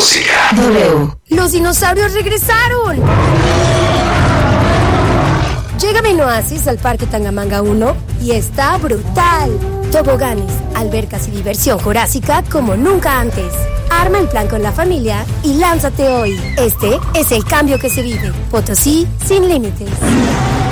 música. W. Los dinosaurios regresaron. Llega Oasis al Parque Tangamanga 1 y está brutal. Toboganes, albercas y diversión jurásica como nunca antes. Arma el plan con la familia y lánzate hoy. Este es el cambio que se vive. Potosí sin límites.